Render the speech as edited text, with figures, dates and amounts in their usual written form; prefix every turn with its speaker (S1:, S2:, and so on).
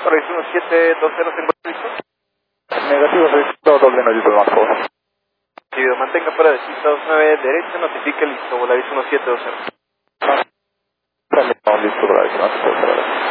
S1: Paraíso 1720, ¿se encuentra listo?
S2: Negativo, solicito doble noche más por favor.
S1: Recibido, mantenga para decir 29 derecha, notifique listo, Volaris 1720.
S2: Listo, por ahí, no se puede parar.